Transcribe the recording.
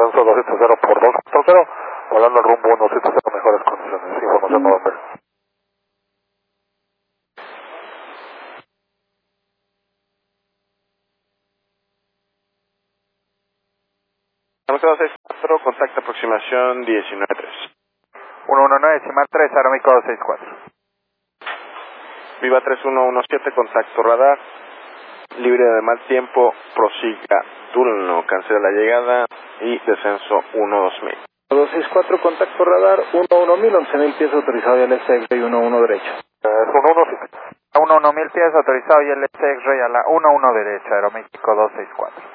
descenso 270 por 240, volando el rumbo 170, mejores condiciones. Información November. Aeroméxico 264, contacto aproximación 19.3. 119.3, Aeroméxico 264. Viva 3117, contacto radar, libre de mal tiempo, prosiga turno, cancela la llegada y descenso 12000. 264, contacto radar, 11000, 11.000 pies autorizado y el SX y 11 derecho. Es 117. A 11000 pies autorizado y el SX-ray a la 11 derecha, Aeroméxico 264.